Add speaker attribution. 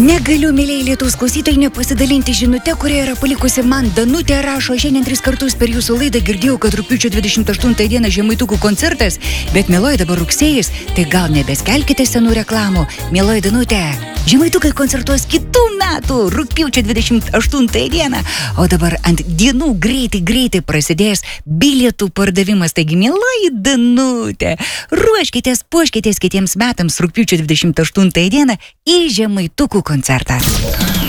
Speaker 1: Negaliu, mėlyje Lietuvos klausytojai, nepasidalinti žinute, kurią yra palikusi man Danutė. Rašo, šiandien 3 kartus per jūsų laidą girdėjau, kad rugpjūčio 28 dieną Žemaitukų koncertas, bet mieloji dabar rugsėjis, tai gal nebeskelkite senų reklamų. Mieloji Danutė, Žemaitukai koncertuos kitų metų rugpjūčio 28 dieną, o dabar ant dienų greitai prasidės bilietų pardavimas. Taigi, mieloji Danutė, ruoškitės, puoškitės kitiems metams rugpjūčio 28 dieną į Žemaitukų koncertą.